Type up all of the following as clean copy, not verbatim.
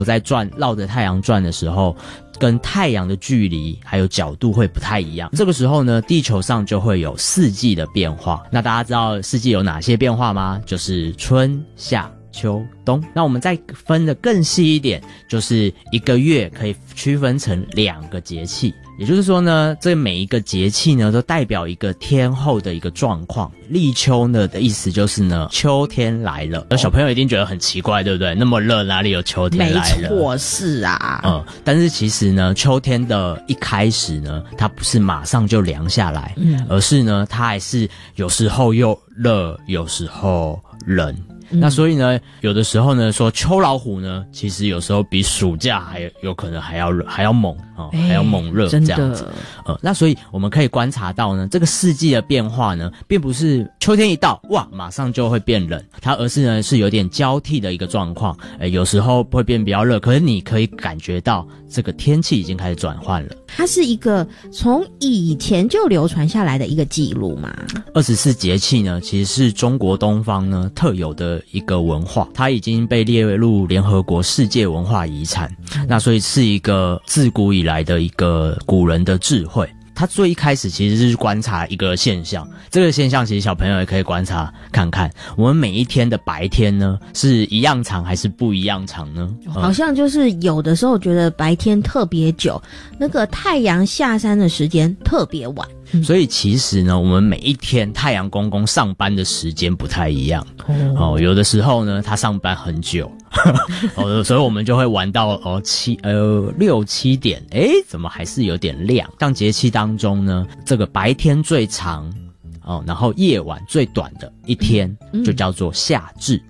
在绕着太阳转的时候，跟太阳的距离还有角度会不太一样。这个时候呢，地球上就会有四季的变化。那大家知道四季有哪些变化吗？就是春夏秋冬。那我们再分得更细一点，就是一个月可以区分成2个节气。也就是说呢，这每一个节气呢都代表一个天候的一个状况。立秋呢的意思就是呢，秋天来了。小朋友一定觉得很奇怪，对不对？那么热，哪里有秋天来了？ 没错，是啊。 但是其实呢，秋天的一开始呢，它不是马上就凉下来，而是呢，它还是有时候又热，有时候冷。那所以呢，有的时候呢，说秋老虎呢，其实有时候比暑假还有可能还要猛还要猛热这样子。那所以我们可以观察到呢，这个四季的变化呢，并不是秋天一到哇马上就会变冷，它而是呢是有点交替的一个状况。有时候会变比较热，可是你可以感觉到这个天气已经开始转换了。 它是一个从以前就流传下来的一个记录嘛。 24节气呢，其实是中国东方呢特有的一个文化，它已经被列入联合国世界文化遗产。那所以是一个自古以来的一个古人的智慧。他最一开始其实是观察一个现象，这个现象其实小朋友也可以观察看看，我们每一天的白天呢是一样长还是不一样长呢？ 好像就是有的时候觉得白天特别久，那个太阳下山的时间特别晚。 所以其实呢，我们每一天太阳公公上班的时间不太一样。有的时候呢他上班很久所以我们就会玩到6、7点，怎么还是有点亮。像节气当中呢，这个白天最长然后夜晚最短的一天就叫做夏至。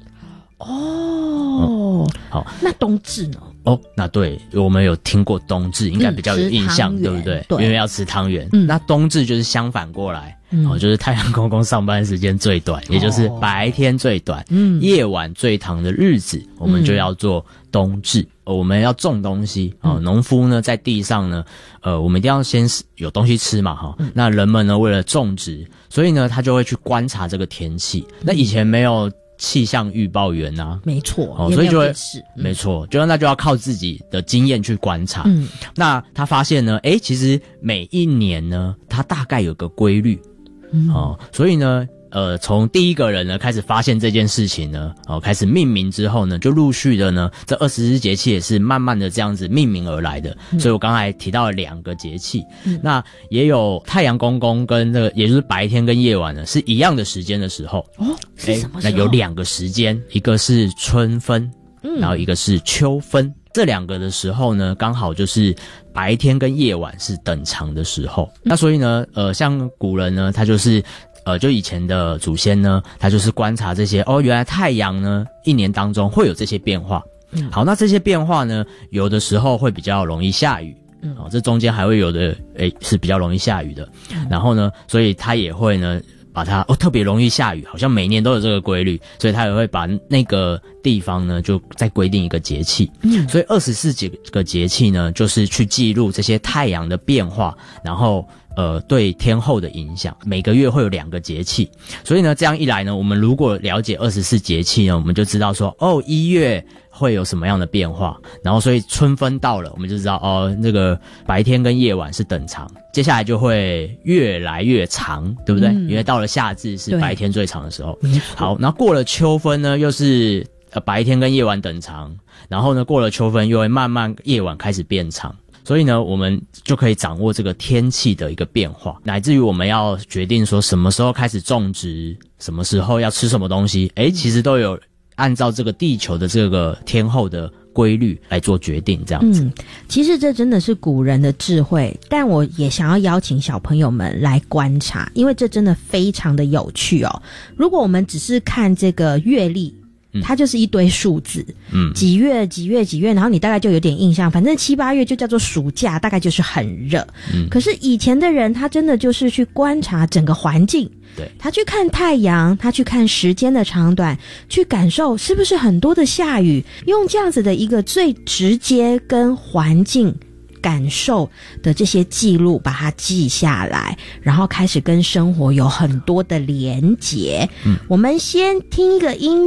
好， 那冬至呢？ 那对，我们有听过冬至，应该比较有印象，对不对？因为要吃汤圆。那冬至就是相反过来，就是太阳公公上班时间最短，也就是白天最短，夜晚最长的日子，我们就要做冬至。我们要种东西农夫呢在地上呢，我们一定要先有东西吃嘛那人们呢为了种植，所以呢他就会去观察这个天气。那以前没有气象预报员啊， 没错， 所以就会没错，那就要靠自己的经验去观察。那他发现呢，其实每一年呢，它大概有个规律，所以呢，从第一个人呢开始发现这件事情呢，开始命名之后呢，就陆续的呢，这24节气也是慢慢的这样子命名而来的。所以我刚才提到了2个节气，那也有太阳公公跟也就是白天跟夜晚呢是一样的时间的时候。 是什么时候？ 那有2个时间，一个是春分，然后一个是秋分。这2个的时候呢，刚好就是白天跟夜晚是等长的时候。那所以呢，像古人呢，他就是就以前的祖先呢，他就是观察这些原来太阳呢一年当中会有这些变化。好，那这些变化呢，有的时候会比较容易下雨。这中间还会有的是比较容易下雨的。然后呢，所以他也会呢把它特别容易下雨，好像每年都有这个规律，所以他也会把那个地方呢就再规定一个节气。所以24个节气呢，就是去记录这些太阳的变化，然后对天候的影响。每个月会有2个节气，所以呢这样一来呢，我们如果了解24节气呢，我们就知道说1月会有什么样的变化，然后所以春分到了，我们就知道那个白天跟夜晚是等长，接下来就会越来越长，对不对？因为到了夏至是白天最长的时候。好，然后过了秋分呢，又是白天跟夜晚等长，然后呢过了秋分又会慢慢夜晚开始变长。所以呢，我们就可以掌握这个天气的一个变化，乃至于我们要决定说什么时候开始种植，什么时候要吃什么东西，其实都有按照这个地球的这个天候的规律来做决定，这样子。 其实这真的是古人的智慧，但我也想要邀请小朋友们来观察，因为这真的非常的有趣哦。如果我们只是看这个月历，它就是一堆数字，几月几月几月，然后你大概就有点印象，反正7、8月就叫做暑假，大概就是很热。可是以前的人他真的就是去观察整个环境， 对， 他去看太阳，他去看时间的长短，去感受是不是很多的下雨，用这样子的一个最直接跟环境感受的这些记录把它记下来，然后开始跟生活有很多的连结。我们先听一个音乐，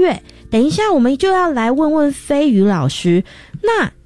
等一下我们就要来问问飞鱼老师，那